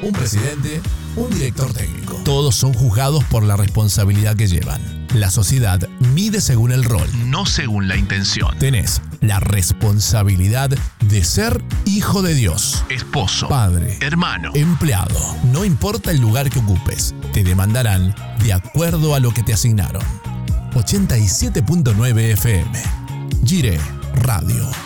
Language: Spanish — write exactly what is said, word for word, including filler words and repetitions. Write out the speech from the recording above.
un presidente, un director técnico. Todos son juzgados por la responsabilidad que llevan. La sociedad mide según el rol, no según la intención. Tenés la responsabilidad de ser hijo de Dios, esposo, padre, hermano, empleado. No importa el lugar que ocupes, te demandarán de acuerdo a lo que te asignaron. ochenta y siete punto nueve F M. Gire Radio.